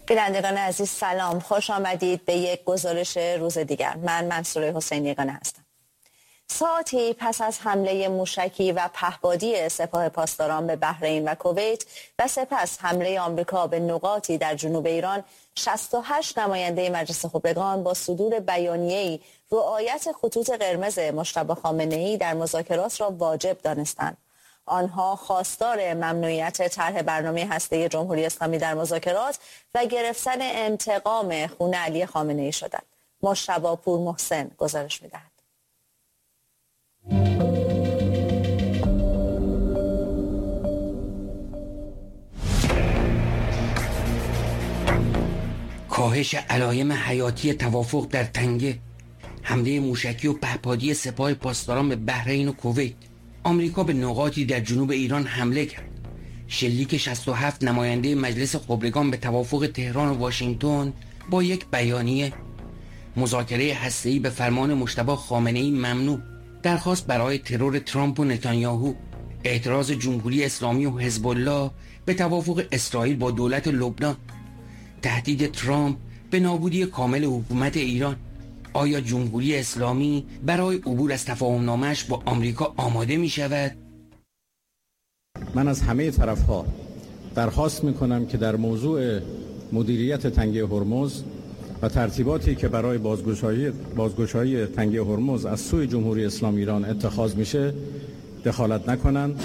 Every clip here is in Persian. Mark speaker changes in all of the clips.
Speaker 1: بینندگان عزیز سلام، خوش آمدید به یک گزارش روز دیگر. من منصوره حسینی یگانه هستم. ساعتی پس از حمله موشکی و پهپادی سپاه پاسداران به بحرین و کویت و سپس حمله آمریکا به نقاطی در جنوب ایران، 68 نماینده مجلس خبرگان با صدور بیانیه‌ای رعایت خطوط قرمز مجتبی خامنه‌ای در مذاکرات را واجب دانستند. آنها خواستار ممنوعیت طرح برنامه هسته‌ای جمهوری اسلامی در مذاکرات و گرفتن انتقام خون علی خامنه‌ای شدند. مجتبی پور محسن گزارش می‌دهد.
Speaker 2: کاهش علایم حیاتی توافق در تنگه، حمله موشکی و پهپادی سپاه پاسداران به بحرین و کویت، آمریکا به نقاطی در جنوب ایران حمله کرد، شلیک 67 نماینده مجلس خبرگان به توافق تهران و واشنگتن با یک بیانیه، مذاکره هسته‌ای به فرمان مجتبی خامنه‌ای ممنوع، درخواست برای ترور ترامپ و نتانیاهو، اعتراض جمهوری اسلامی و حزب الله به توافق اسرائیل با دولت لبنان، تهدید ترامپ به نابودی کامل حکومت ایران. آیا جمهوری اسلامی برای عبور از تفاهم‌نامه‌اش با آمریکا آماده می شود؟
Speaker 3: من از همه طرف‌ها درخواست می‌کنم که در موضوع مدیریت تنگه هرمز و ترتیباتی که برای بازگشایی تنگه هرمز از سوی جمهوری اسلامی ایران اتخاذ میشه دخالت نکنند.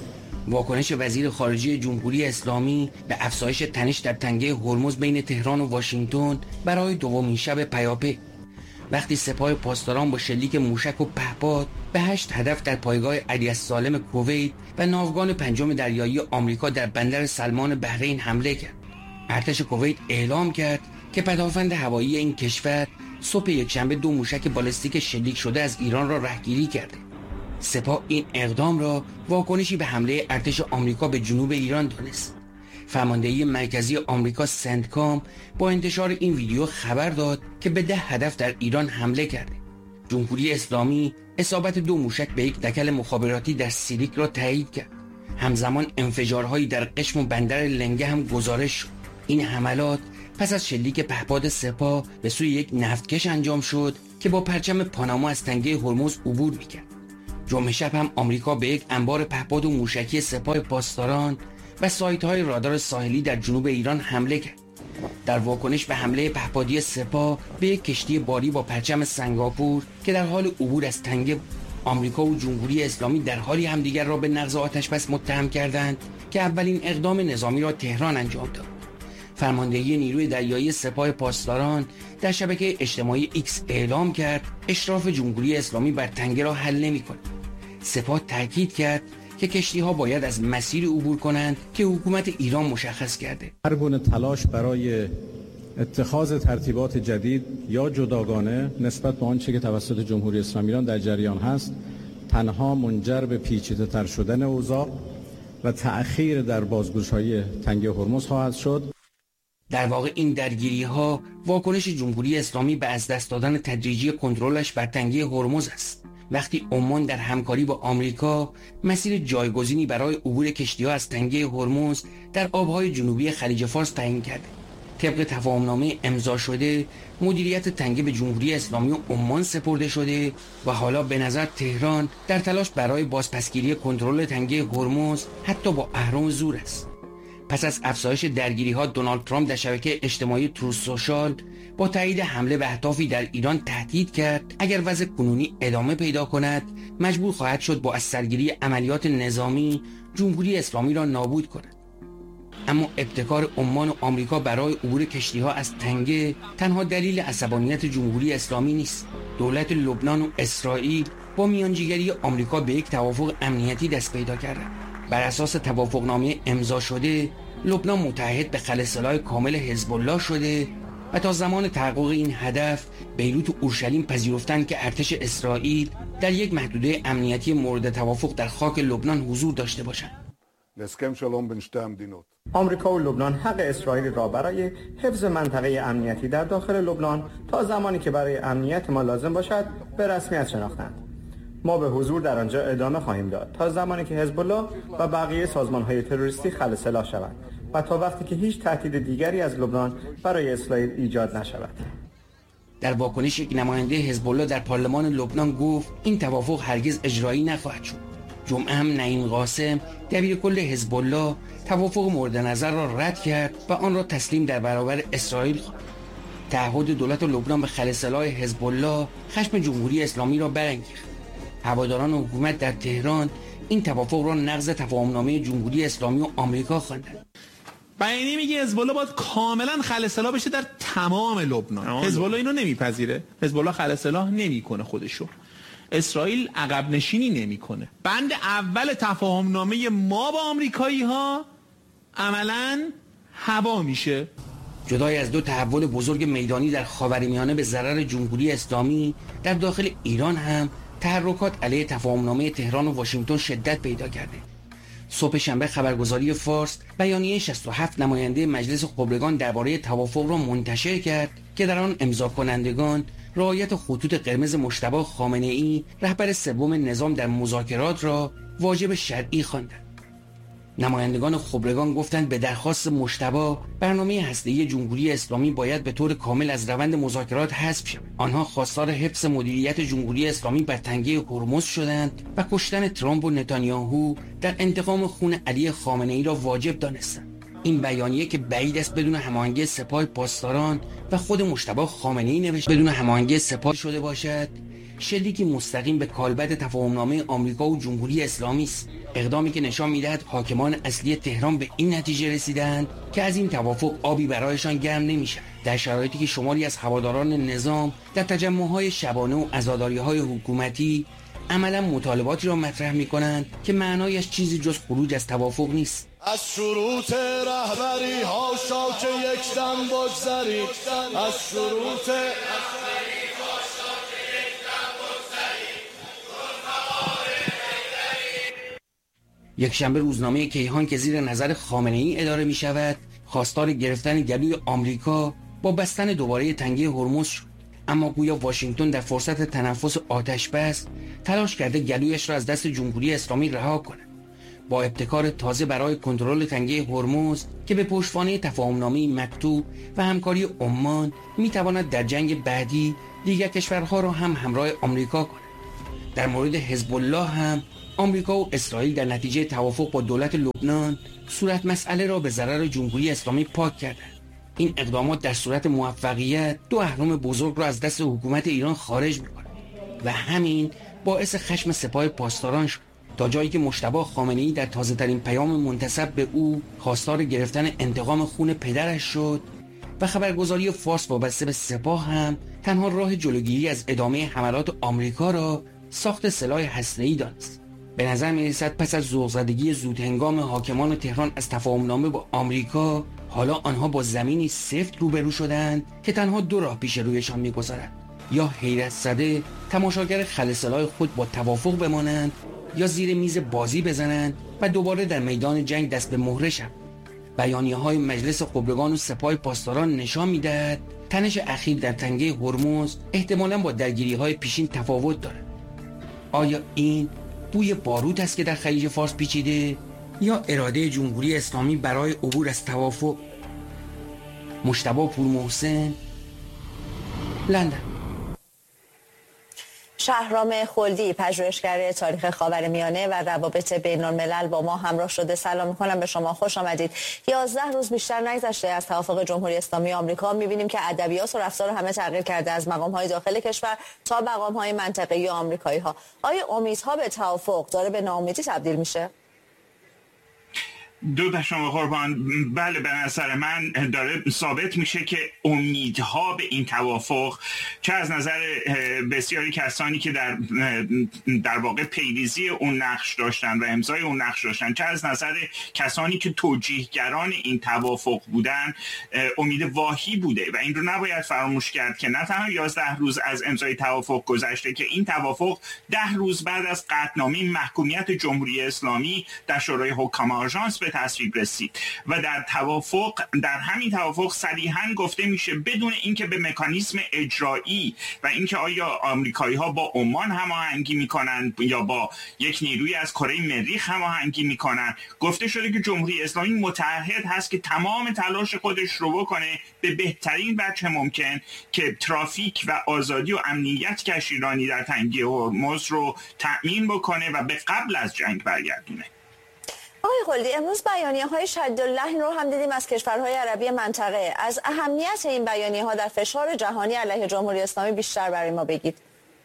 Speaker 2: واکنش وزیر خارجه جمهوری اسلامی به افزایش تنش در تنگه هرمز بین تهران و واشنگتن برای دومین شب پیاپی، وقتی سپاه پاسداران با شلیک موشک و پهپاد به 8 هدف در پایگاه علی السالم کویت و ناوگان پنجم دریایی آمریکا در بندر سلمان بحرین حمله کرد. ارتش کویت اعلام کرد که پدافند هوایی این کشور صبح یکشنبه 2 موشک بالستیک شلیک شده از ایران را رهگیری کرده. سپاه این اقدام را واکنشی به حمله ارتش آمریکا به جنوب ایران دانست. فرماندهی مرکزی آمریکا سنتکام با انتشار این ویدیو خبر داد که به 10 هدف در ایران حمله کرده. جمهوری اسلامی اصابت 2 موشک به یک دکل مخابراتی در سیریک را تایید کرد. همزمان انفجارهایی در قشم و بندر لنگه هم گزارش شد. این حملات پس از شلیک پهپاد سپاه به سوی یک نفتکش انجام شد که با پرچم پاناما از تنگه هرمز عبور می‌کرد. جمعه شب هم آمریکا به یک انبار پهپاد و موشکی سپاه پاسداران و سایت‌های رادار ساحلی در جنوب ایران حمله کرد. در واکنش به حمله پهپادی سپاه به یک کشتی باری با پرچم سنگاپور که در حال عبور از تنگه، آمریکا و جمهوری اسلامی در حالی همدیگر را به نقض آتش‌بس متهم کردند که اولین اقدام نظامی را تهران انجام داد. فرماندهی نیروی دریایی سپاه پاسداران در شبکه اجتماعی ایکس اعلام کرد اشراف جمهوری اسلامی بر تنگه را حل نمی‌کند. سپاه تاکید کرد که کشتی‌ها باید از مسیری عبور کنند که حکومت ایران مشخص کرده.
Speaker 3: هر گونه تلاش برای اتخاذ ترتیبات جدید یا جداگانه نسبت به آنچه که توسط جمهوری اسلامی ایران در جریان هست تنها منجر به پیچیده‌تر شدن اوضاع و تأخیر در بازگشایی تنگه هرمز خواهد شد.
Speaker 2: در واقع این درگیری‌ها واکنش جمهوری اسلامی به از دست دادن تدریجی کنترلش بر تنگه هرمز است. وقتی عمان در همکاری با آمریکا مسیر جایگزینی برای عبور کشتی‌ها از تنگه هرمز در آب‌های جنوبی خلیج فارس تعیین کرده. طبق تفاهمنامه امضا شده، مدیریت تنگه به جمهوری اسلامی و عمان سپرده شده و حالا به نظر تهران در تلاش برای بازپسگیری کنترل تنگه هرمز حتی با اهرم زور است. پس از افزایش درگیری‌ها، دونالد ترامپ در شبکه اجتماعی تروث سوشال با تایید حمله به اهدافی در ایران تهدید کرد اگر وضع کنونی ادامه پیدا کند مجبور خواهد شد با از سرگیری عملیات نظامی جمهوری اسلامی را نابود کند. اما ابتکار عمان و آمریکا برای عبور کشتی‌ها از تنگه تنها دلیل عصبانیت جمهوری اسلامی نیست. دولت لبنان و اسرائیل با میانجیگری آمریکا به یک توافق امنیتی دست پیدا کردند. بر اساس توافقنامه امضا شده، لبنان متحد به خلأ کامل حزب الله شده و تا زمان تحقق این هدف بیروت و اورشلیم پذیرفتند که ارتش اسرائیل در یک محدوده امنیتی مورد توافق در خاک لبنان حضور داشته باشند.
Speaker 4: آمریکا و لبنان حق اسرائیل را برای حفظ منطقه امنیتی در داخل لبنان تا زمانی که برای امنیت ما لازم باشد به رسمیت شناختند. ما به حضور در آنجا ادامه خواهیم داد تا زمانی که حزب الله و بقیه سازمان‌های تروریستی خلأ سلاح شوند و تا وقتی که هیچ تهدید دیگری از لبنان برای اسرائیل ایجاد نشود.
Speaker 2: در واکنش یک نماینده حزب الله در پارلمان لبنان گفت این توافق هرگز اجرایی نخواهد شد. جمعه هم نعیم قاسم دبیر کل حزب الله توافق مورد نظر را رد کرد و آن را تسلیم در برابر اسرائیل خواند. تعهد دولت لبنان به خلسلای حزب الله خشم جمهوری اسلامی را برانگیخت. هواداران حکومت در تهران این توافق را نقض تفاهمنامه جمهوری اسلامی و آمریکا خواندند.
Speaker 5: بیانیه میگه حزب الله باید کاملا خلسلا بشه در تمام لبنان. حزب الله اینو نمیپذیره. حزب الله خلسلا نمیکنه خودشو. اسرائیل عقب نشینی نمیکنه. بند اول تفاهمنامه ما با آمریکایی ها عملاً هوا میشه.
Speaker 2: جدای از دو تحول بزرگ میدانی در خاورمیانه به ضرر جمهوری اسلامی، در داخل ایران هم تحرکات علیه تفاهمنامه تهران و واشنگتن شدت پیدا کرده. صبح شنبه خبرگزاری فارس بیانیه 67 نماینده مجلس خبرگان درباره توافق را منتشر کرد که در آن امضا کنندگان رعایت خطوط قرمز مجتبی خامنه‌ای رهبر سوم نظام در مذاکرات را واجب شرعی خواندند. نمایندگان خبرگان گفتند به درخواست مجتبی برنامه هسته‌ای جمهوری اسلامی باید به طور کامل از روند مذاکرات حذف شود. آنها خواستار حفظ مدیریت جمهوری اسلامی بر تنگه هرمز شدند و کشتن ترامپ و نتانیاهو در انتقام خون علی خامنه‌ای را واجب دانستند. این بیانیه که بعید است بدون هماهنگی سپاه پاسداران و خود مجتبی خامنه‌ای نوشته بدون هماهنگی سپاه شده باشد، شلیکی مستقیم به کالبد تفاهمنامه آمریکا و جمهوری اسلامی است. اقدامی که نشان می‌دهد حاکمان اصلی تهران به این نتیجه رسیدند که از این توافق آبی برایشان گرم نمی‌شود. در شرایطی که شماری از هواداران نظام در تجمع‌های شبانه و عزاداری‌های حکومتی عملاً مطالباتی را مطرح می‌کنند که معنایش چیزی جز خروج از توافق نیست.
Speaker 6: از شروط رهبری هاشا که یک دم بگذری، از شروط
Speaker 2: یک شنبه روزنامه کیهان که زیر نظر خامنه‌ای اداره می شود خواستار گرفتن گلوی آمریکا با بستن دوباره تنگه هرمز شد، اما گویا واشنگتن در فرصت تنفس آتش بس تلاش کرده گلویش را از دست جمهوری اسلامی رها کند. با ابتکار تازه برای کنترل تنگه هرمز که به پشتوانه تفاهمنامه مکتوب و همکاری عمان می تواند در جنگ بعدی دیگر کشورها را هم همراه آمریکا کند. در مورد حزب الله هم آمریکا و اسرائیل در نتیجه توافق با دولت لبنان صورت مسئله را به ضرر جمهوری اسلامی پاک کردند. این اقدامات در صورت موفقیت دو اهرم بزرگ را از دست حکومت ایران خارج می‌کند و همین باعث خشم سپاه پاسداران شد، تا جایی که مجتبی خامنه‌ای در تازه‌ترین پیام منتسب به او خواستار گرفتن انتقام خون پدرش شد و خبرگزاری فارس وابسته به سپاه هم تنها راه جلوگیری از ادامه حملات آمریکا را ساخت سلاح هسته‌ای دانست. به نظر می‌رسد پس از ذوق‌زدگی زودهنگام حاکمان تهران از تفاهمنامه با آمریکا، حالا آنها با زمینی سفت روبرو شدند که تنها دو راه پیش رویشان می‌گذارد: یا حیرت زده تماشاگر خلسلای خود با توافق بمانند، یا زیر میز بازی بزنند و دوباره در میدان جنگ دست به مهره شوند. بیانیه‌های مجلس خبرگان و سپاه پاسداران نشان می‌دهد تنش اخیر در تنگه هرمز احتمالاً با درگیری‌های پیشین تفاوت دارد. آیا این بوی باروت است که در خلیج فارس پیچیده یا اراده جمهوری اسلامی برای عبور از توافق؟ مجتبی پورمحسن، لندن.
Speaker 1: شهرام خلدی، پژوهشگر تاریخ خاورمیانه و روابط بین الملل با ما همراه شده. سلام می‌کنم به شما، خوش آمدید. 11 روز بیشتر نگذشته از توافق جمهوری اسلامی آمریکا، می‌بینیم که ادبیات و رفتار همه تغییر کرده، از مقام‌های داخل کشور تا مقام‌های منطقه‌ای آمریکایی‌ها. آیا امیدها به توافق داره به ناامیدی تبدیل میشه؟
Speaker 7: درود شما قربان. بله، به نظر من داره ثابت میشه که امیدها به این توافق، چه از نظر بسیاری کسانی که در واقع پیریزی اون نقش داشتن و امضای اون نقش داشتن، چه از نظر کسانی که توجیهگران این توافق بودن، امید واهی بوده و این رو نباید فراموش کرد که نه تنها 11 روز از امضای توافق گذشته که این توافق 10 روز بعد از قطعنامه محکومیت جمهوری اسلامی در شورای حکام آژانس به تصویب رسید و در همین توافق صریحاً گفته میشه بدون اینکه به مکانیزم اجرایی و اینکه آیا آمریکایی‌ها با عمان هماهنگی میکنن یا با یک نیروی از کره مریخ هماهنگی میکنن، گفته شده که جمهوری اسلامی متعهد هست که تمام تلاش خودش رو بکنه به بهترین وجه ممکن که ترافیک و آزادی و امنیت کشتیرانی در تنگه هرمز رو تأمین بکنه و به قبل از جنگ برگردونه.
Speaker 1: آقای خلدی، امروز بیانیه‌های شدیداللحن رو هم دیدیم از کشورهای عربی منطقه. از اهمیت این بیانیه‌ها در فشار جهانی علیه جمهوری اسلامی بیشتر برای ما بگید.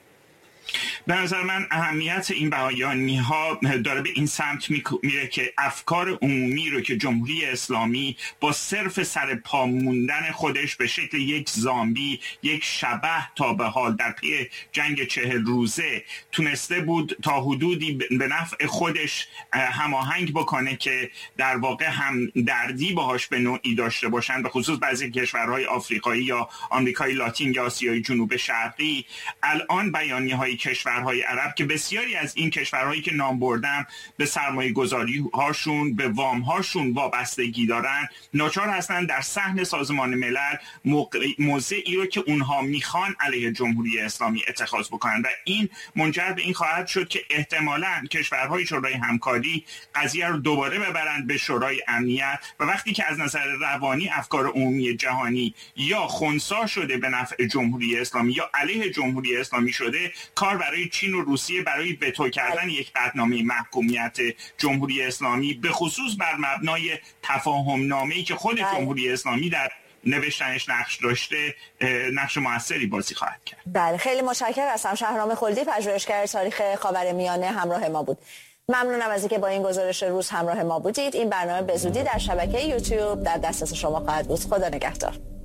Speaker 7: به نظر من اهمیت این بیانیه‌ها داره به این سمت میره که افکار عمومی رو که جمهوری اسلامی با صرف سر پا موندن خودش به شکل یک زامبی، یک شبح تا به حال در پی جنگ 40 روزه تونسته بود تا حدودی به نفع خودش هماهنگ بکنه که در واقع هم دردی باهاش به نوعی داشته باشن، به خصوص بعضی کشورهای آفریقایی یا آمریکای لاتین یا آسیای جنوب شرقی. الان بیانیه‌های کشورهای عرب که بسیاری از این کشورهایی که نام بردم به سرمایه گذاری هاشون، به وام هاشون وابستگی دارن، ناچار هستن در صحن سازمان ملل موضعی رو که اونها میخوان علیه جمهوری اسلامی اتخاذ بکنن و این منجر به این خواهد شد که احتمالاً کشورهای شورای همکاری قضیه رو دوباره ببرند به شورای امنیت و وقتی که از نظر روانی افکار عمومی جهانی یا خنثی شده به نفع جمهوری اسلامی یا علیه جمهوری اسلامی شده، کار برای چین و روسیه برای وتو کردن یک قطعنامه محکومیت جمهوری اسلامی به خصوص بر مبنای تفاهم نامه‌ای که خود جمهوری اسلامی در نوشتنش نقش داشته، نقش موثری بازی خواهد کرد.
Speaker 1: بله، خیلی متشکرم هستم. شهرام خلدی، پژوهشگر تاریخ خاورمیانه، همراه ما بود. ممنونم از اینکه با این گزارش روز همراه ما بودید. این برنامه به زودی در شبکه یوتیوب در دسترس شما خواهد بود. خدا نگهدار.